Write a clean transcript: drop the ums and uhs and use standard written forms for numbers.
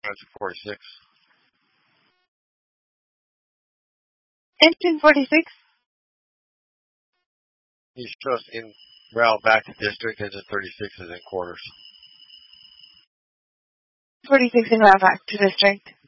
That's 46. Engine 46. He shows in route back to district, engine 36 is in quarters. 46 in route back to district.